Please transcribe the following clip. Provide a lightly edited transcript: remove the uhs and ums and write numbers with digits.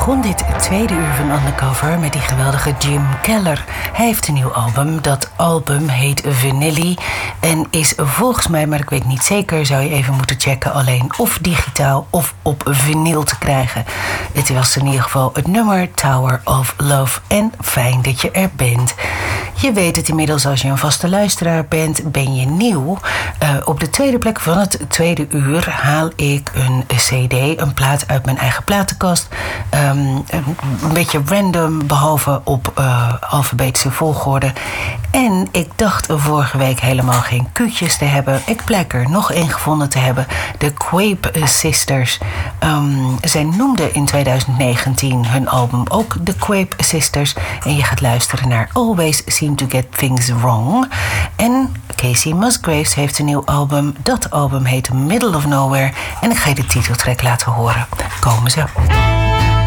begon dit tweede uur van Undercover met die geweldige Jim Keller. Hij heeft een nieuw album. Dat album heet Vanilli en is volgens mij, maar ik weet niet zeker, zou je even moeten checken, alleen of digitaal of op vinyl te krijgen. Het was in ieder geval het nummer Tower of Love en fijn dat je er bent. Je weet het inmiddels, als je een vaste luisteraar bent, ben je nieuw. Op de tweede plek van het tweede uur haal ik een cd, een plaat uit mijn eigen platenkast. Een beetje random, behalve op alfabetische volgorde. En ik dacht vorige week helemaal geen kuutjes te hebben. Ik blijk er nog één gevonden te hebben. De Quape Sisters. Zij noemden in 2019 hun album ook The Quape Sisters. En je gaat luisteren naar Always Seem to Get Things Wrong. En Casey Musgraves heeft een nieuw album. Dat album heet Middle of Nowhere. En ik ga je de titeltrack laten horen. Komen ze.